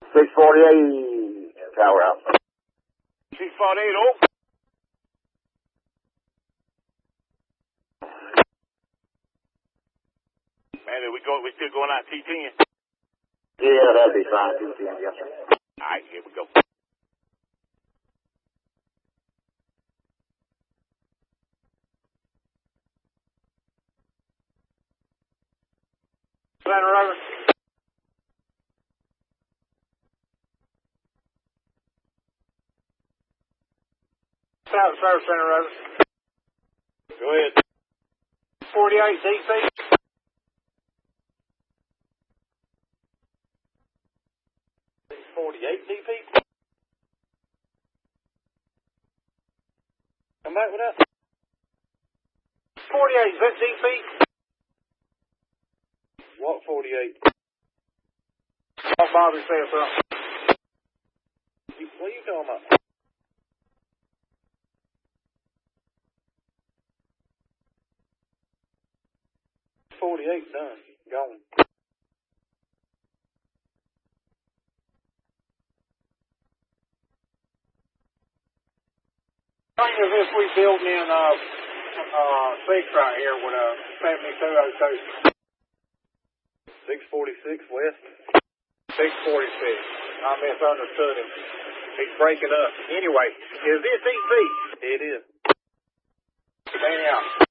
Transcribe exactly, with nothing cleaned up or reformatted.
six forty-eight, Tower House. six forty-eight, oh. Man, we go, we still going out T ten? Yeah, that'd be fine, T ten, yes, sir. All right, here we go. Center Rover. South Service Center Rover. Go ahead. forty-eight D P. forty-eight D P? Come back with that. forty-eight, is that D P? What forty-eight? Oh, Bobby said something. What are you talking about? forty-eight done. Gone. Thing is this, we building in uh, uh, six right here with a seventy-two oh two. six forty-six west. six forty-six. I misunderstood him. He's breaking up. Anyway, is this D P? It is. Anyhow.